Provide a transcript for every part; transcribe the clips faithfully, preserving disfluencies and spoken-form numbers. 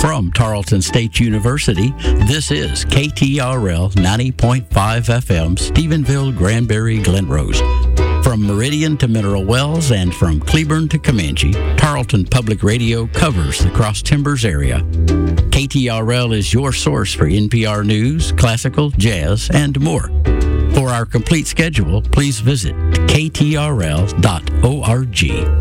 From Tarleton State University, this is K T R L ninety point five F M, Stephenville, Granbury, Glen Rose. From Meridian to Mineral Wells and from Cleburne to Comanche, Tarleton Public Radio covers the Cross Timbers area. K T R L is your source for N P R news, classical, jazz, and more. For our complete schedule, please visit k t r l dot org.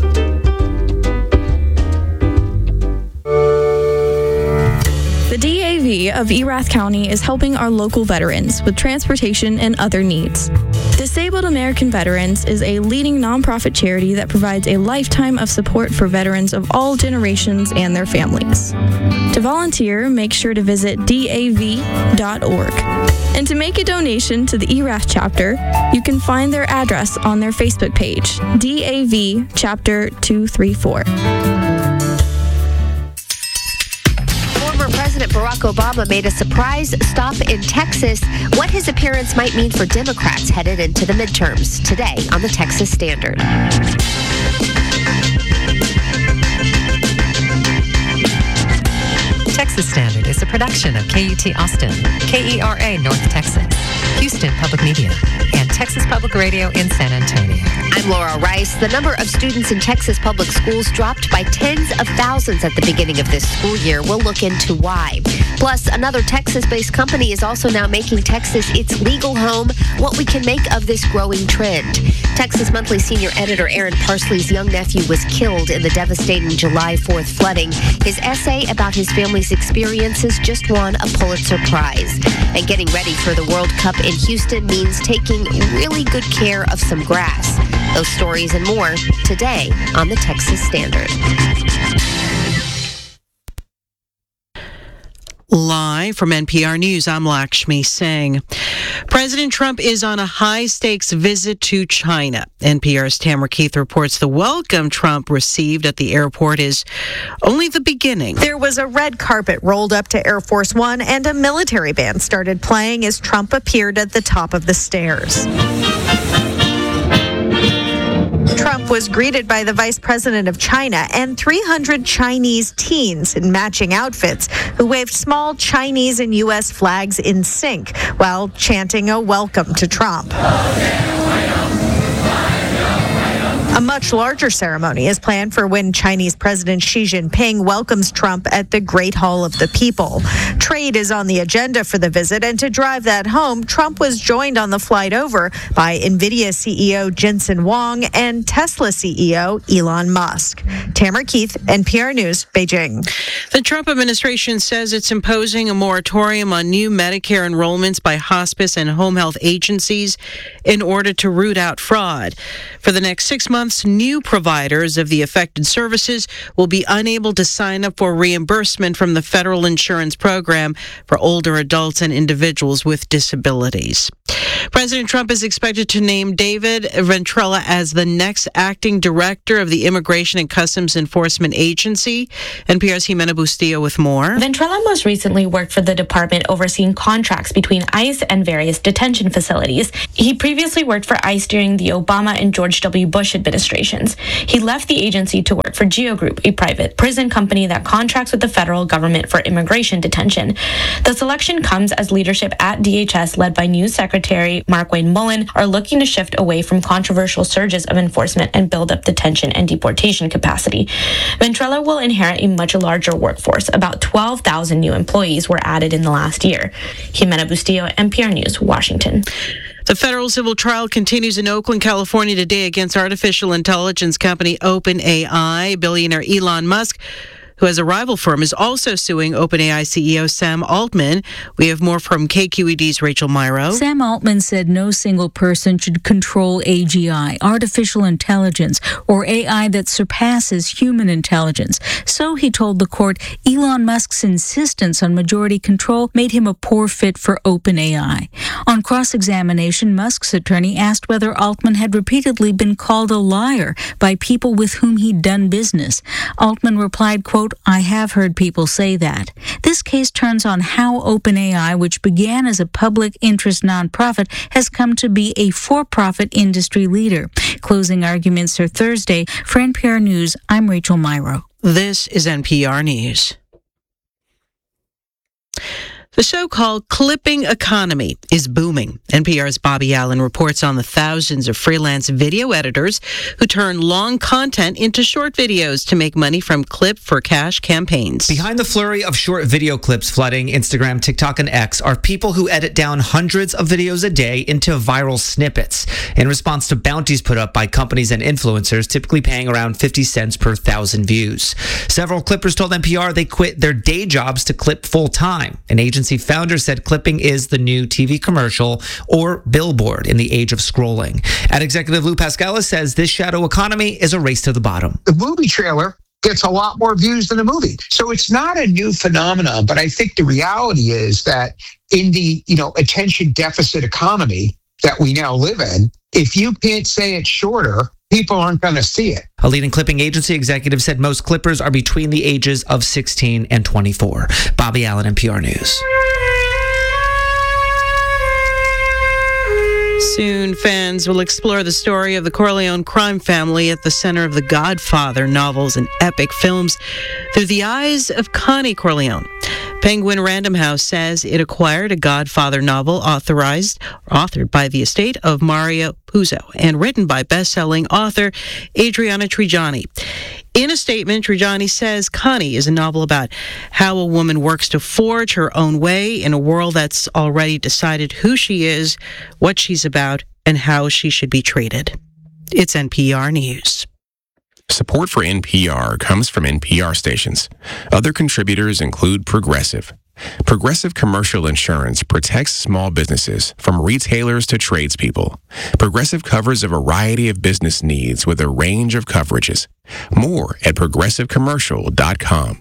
The D A V of Erath County is helping our local veterans with transportation and other needs. Disabled American Veterans is a leading nonprofit charity that provides a lifetime of support for veterans of all generations and their families. To volunteer, make sure to visit d a v dot org. And to make a donation to the Erath chapter, you can find their address on their Facebook page, D A V Chapter two three four. President Barack Obama made a surprise stop in Texas. What his appearance might mean for Democrats headed into the midterms. Today on the Texas Standard. Texas Standard is a production of K U T Austin, K E R A North Texas, Houston Public Media, and Texas Public Radio in San Antonio. I'm Laura Rice. The number of students in Texas public schools dropped by tens of thousands at the beginning of this school year. We'll look into why. Plus, another Texas-based company is also now making Texas its legal home. What we can make of this growing trend. Texas Monthly senior editor Aaron Parsley's young nephew was killed in the devastating July fourth flooding. His essay about his family's experiences just won a Pulitzer Prize. And getting ready for the World Cup in Houston means taking really good care of some grass. Those stories and more today on the Texas Standard. Live from N P R News, I'm Lakshmi Singh. President Trump is on a high-stakes visit to China. N P R's Tamara Keith reports the welcome Trump received at the airport is only the beginning. There was a red carpet rolled up to Air Force One, and a military band started playing as Trump appeared at the top of the stairs. Trump was greeted by the vice president of China and three hundred Chinese teens in matching outfits who waved small Chinese and U S flags in sync while chanting a welcome to Trump. A much larger ceremony is planned for when Chinese President Xi Jinping welcomes Trump at the Great Hall of the People. Trade is on the agenda for the visit, and to drive that home, Trump was joined on the flight over by NVIDIA C E O Jensen Huang and Tesla C E O Elon Musk. Tamara Keith, N P R News, Beijing. The Trump administration says it's imposing a moratorium on new Medicare enrollments by hospice and home health agencies in order to root out fraud. For the next six months, new providers of the affected services will be unable to sign up for reimbursement from the federal insurance program for older adults and individuals with disabilities. President Trump is expected to name David Ventrella as the next acting director of the Immigration and Customs Enforcement Agency. N P R's Jimena Bustillo with more. Ventrella most recently worked for the department overseeing contracts between ICE and various detention facilities. He previously worked for ICE during the Obama and George W. Bush administrations. He left the agency to work for Geo Group, a private prison company that contracts with the federal government for immigration detention. The selection comes as leadership at D H S, led by new Secretary Markwayne Mullin, are looking to shift away from controversial surges of enforcement and build up detention and deportation capacity. Ventrella will inherit a much larger workforce. About twelve thousand new employees were added in the last year. Jimena Bustillo, N P R News, Washington. The federal civil trial continues in Oakland, California today against artificial intelligence company OpenAI. Billionaire Elon Musk, who has a rival firm, is also suing OpenAI C E O Sam Altman. We have more from K Q E D's Rachel Myrow. Sam Altman said no single person should control A G I, artificial intelligence, or A I that surpasses human intelligence. So, he told the court, Elon Musk's insistence on majority control made him a poor fit for OpenAI. On cross-examination, Musk's attorney asked whether Altman had repeatedly been called a liar by people with whom he'd done business. Altman replied, quote, I have heard people say that. This case turns on how OpenAI, which began as a public interest nonprofit, has come to be a for-profit industry leader. Closing arguments are Thursday. For N P R News, I'm Rachel Myrow. This is N P R News. The so-called clipping economy is booming. N P R's Bobby Allen reports on the thousands of freelance video editors who turn long content into short videos to make money from clip for cash campaigns. Behind the flurry of short video clips flooding Instagram, TikTok, and X are people who edit down hundreds of videos a day into viral snippets in response to bounties put up by companies and influencers, typically paying around fifty cents per thousand views. Several clippers told N P R they quit their day jobs to clip full-time. An agency founder said clipping is the new T V commercial or billboard in the age of scrolling. Ad executive Lou Pascala says this shadow economy is a race to the bottom. The movie trailer gets a lot more views than the movie. So it's not a new phenomenon, but I think the reality is that in the, you know, attention deficit economy that we now live in, if you can't say it's shorter, people aren't going to see it. A leading clipping agency executive said most clippers are between the ages of sixteen and twenty-four. Bobby Allen, N P R News. Soon, fans will explore the story of the Corleone crime family at the center of the Godfather novels and epic films through the eyes of Connie Corleone. Penguin Random House says it acquired a Godfather novel authorized, authored by the estate of Mario Puzo and written by best-selling author Adriana Trigiani. In a statement, Trigiani says Connie is a novel about how a woman works to forge her own way in a world that's already decided who she is, what she's about, and how she should be treated. It's N P R News. Support for N P R comes from N P R stations. Other contributors include Progressive. Progressive Commercial Insurance protects small businesses from retailers to tradespeople. Progressive covers a variety of business needs with a range of coverages. More at progressive commercial dot com.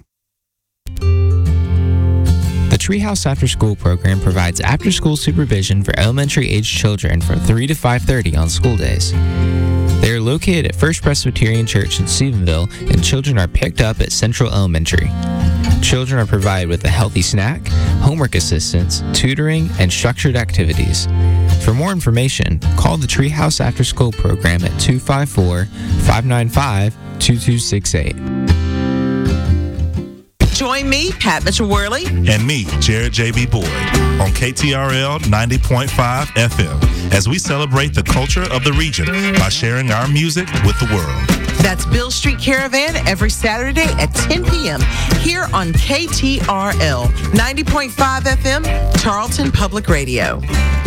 The Treehouse After School program provides after-school supervision for elementary-aged children from three to five thirty on school days. They are located at First Presbyterian Church in Stephenville, and children are picked up at Central Elementary. Children are provided with a healthy snack, homework assistance, tutoring, and structured activities. For more information, call the Treehouse After School program at two five four, five nine five, two two six eight. Join me, Pat Mitchell-Worley, and me, Jared J B. Boyd, on K T R L ninety point five F M as we celebrate the culture of the region by sharing our music with the world. That's Bill Street Caravan every Saturday at ten p.m. here on K T R L ninety point five F M, Charlton Public Radio.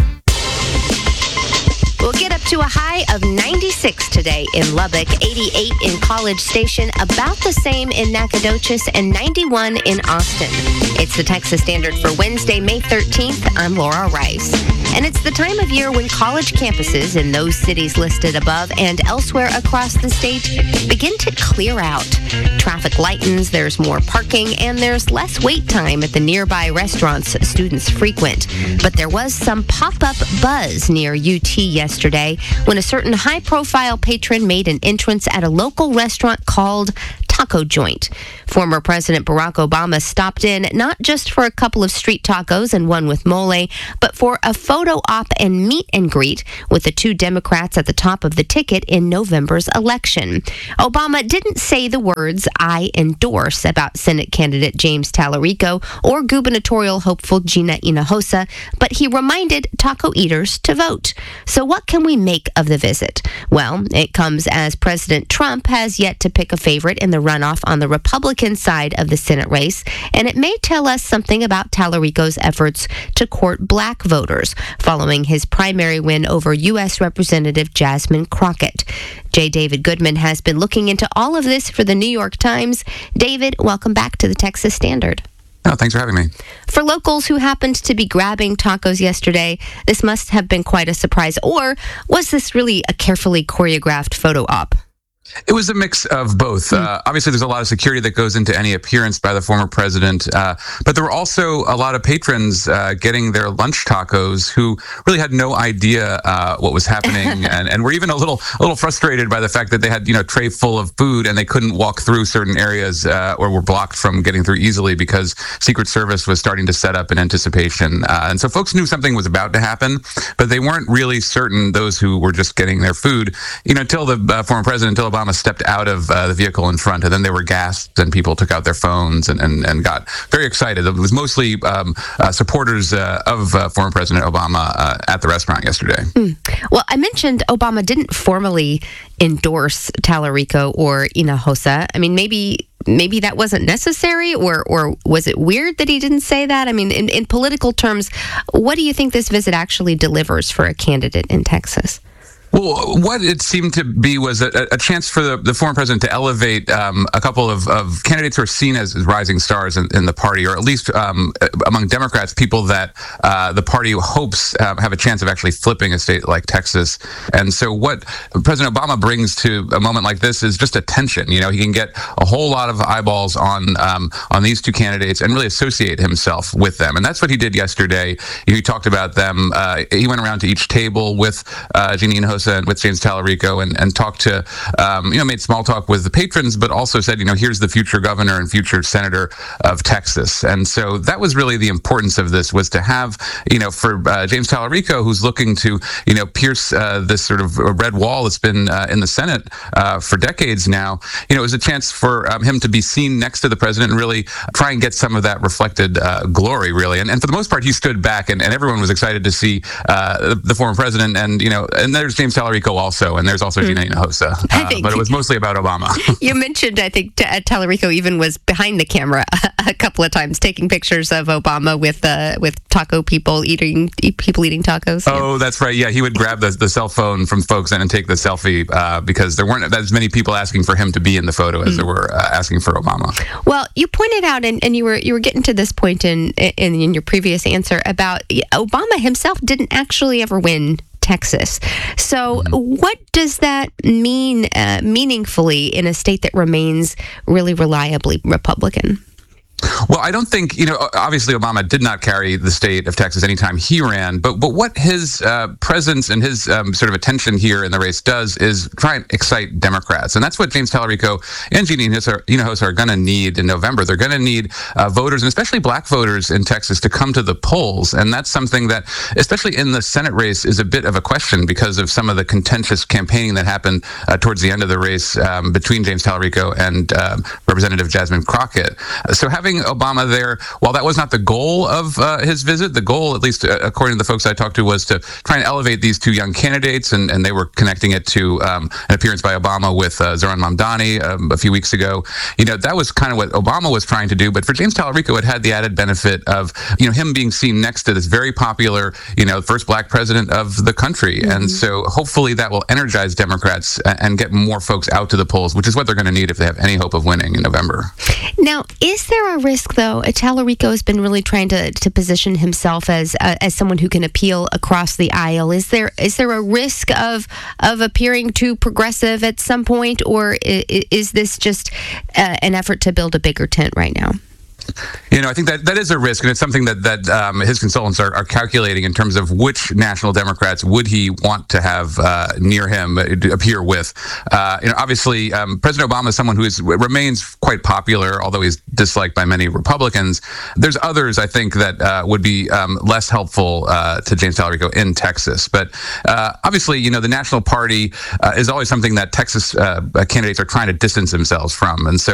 We'll get up to a high of ninety-six today in Lubbock, eighty-eight in College Station, about the same in Nacogdoches, and ninety-one in Austin. It's the Texas Standard for Wednesday, May thirteenth. I'm Laura Rice. And it's the time of year when college campuses in those cities listed above and elsewhere across the state begin to clear out. Traffic lightens, there's more parking, and there's less wait time at the nearby restaurants students frequent. But there was some pop-up buzz near U T yesterday when a certain high-profile patron made an entrance at a local restaurant called Taco Joint. Former President Barack Obama stopped in not just for a couple of street tacos and one with mole, but for a photo op and meet and greet with the two Democrats at the top of the ticket in November's election. Obama didn't say the words "I endorse" about Senate candidate James Tallarico or gubernatorial hopeful Gina Hinojosa, but he reminded taco eaters to vote. So what can we make of the visit? Well, it comes as President Trump has yet to pick a favorite in the runoff on the Republican side of the Senate race, and it may tell us something about Tallarico's efforts to court black voters following his primary win over U S Representative Jasmine Crockett. J. David Goodman has been looking into all of this for the New York Times. David, welcome back to the Texas Standard. Oh, thanks for having me. For locals who happened to be grabbing tacos yesterday, this must have been quite a surprise. Or was this really a carefully choreographed photo op? It was a mix of both. Mm. Uh, obviously, there's a lot of security that goes into any appearance by the former president, uh, but there were also a lot of patrons uh, getting their lunch tacos who really had no idea uh, what was happening, and, and were even a little a little frustrated by the fact that they had, you know, a tray full of food and they couldn't walk through certain areas uh, or were blocked from getting through easily because Secret Service was starting to set up in anticipation. Uh, and so folks knew something was about to happen, but they weren't really certain, those who were just getting their food, you know, until the uh, former president, until Obama Obama stepped out of uh, the vehicle in front, and then they were gassed, and people took out their phones and, and, and got very excited. It was mostly um, uh, supporters uh, of uh, former President Obama uh, at the restaurant yesterday. Mm. Well, I mentioned Obama didn't formally endorse Tallarico or Hinojosa. I mean, maybe maybe that wasn't necessary, or or was it weird that he didn't say that? I mean, in, in political terms, what do you think this visit actually delivers for a candidate in Texas? Well, what it seemed to be was a, a chance for the, the former president to elevate um, a couple of, of candidates who are seen as, as rising stars in, in the party, or at least um, among Democrats, people that uh, the party hopes uh, have a chance of actually flipping a state like Texas. And so what President Obama brings to a moment like this is just attention. You know, he can get a whole lot of eyeballs on um, on these two candidates and really associate himself with them. And that's what he did yesterday. He talked about them. Uh, he went around to each table with uh, Jeannie Hinojosa and with James Tallarico, and, and talked to, um, you know, made small talk with the patrons, but also said, you know, here's the future governor and future senator of Texas. And so that was really the importance of this, was to have, you know, for uh, James Tallarico, who's looking to, you know, pierce uh, this sort of red wall that's been uh, in the Senate uh, for decades now, you know, it was a chance for um, him to be seen next to the president and really try and get some of that reflected uh, glory, really. And, and for the most part, he stood back, and, and everyone was excited to see uh, the, the former president. And, you know, and there's James Tallarico also, and there's also mm. Gina Hinojosa, uh, but it was mostly about Obama. You mentioned, I think, t- Tallarico even was behind the camera a, a couple of times, taking pictures of Obama with uh, with taco people eating people eating tacos. Oh, yeah. That's right. Yeah, he would grab the, the cell phone from folks and take the selfie uh, because there weren't as many people asking for him to be in the photo as mm. there were uh, asking for Obama. Well, you pointed out, and, and you were you were getting to this point in, in in your previous answer about Obama himself didn't actually ever win Texas. So what does that mean uh, meaningfully in a state that remains really reliably Republican? Well, I don't think, you know, obviously Obama did not carry the state of Texas anytime he ran, but but what his uh, presence and his um, sort of attention here in the race does is try and excite Democrats. And that's what James Tallarico and Jeannie Hinojosa are going to need in November. They're going to need uh, voters, and especially black voters in Texas, to come to the polls. And that's something that, especially in the Senate race, is a bit of a question because of some of the contentious campaigning that happened uh, towards the end of the race um, between James Tallarico and uh, Representative Jasmine Crockett. So having Obama there, while that was not the goal of uh, his visit, the goal, at least uh, according to the folks I talked to, was to try and elevate these two young candidates, and, and they were connecting it to um, an appearance by Obama with uh, Zohran Mamdani um, a few weeks ago. You know, that was kind of what Obama was trying to do, but for James Tallarico, it had the added benefit of, you know, him being seen next to this very popular, you know, first black president of the country. Mm-hmm. And so hopefully that will energize Democrats and get more folks out to the polls, which is what they're going to need if they have any hope of winning in November. Now, is there a risk, though? Tallarico has been really trying to, to position himself as uh, as someone who can appeal across the aisle. Is there is there a risk of of appearing too progressive at some point, or is, is this just uh, an effort to build a bigger tent right now? You know, I think that that is a risk, and it's something that that um, his consultants are, are calculating in terms of which national Democrats would he want to have uh, near him, uh, appear with. Uh, you know, obviously, um, President Obama is someone who is remains quite popular, although he's disliked by many Republicans. There's others, I think, that uh, would be um, less helpful uh, to James Tallarico in Texas. But uh, obviously, you know, the National Party uh, is always something that Texas uh, candidates are trying to distance themselves from, and so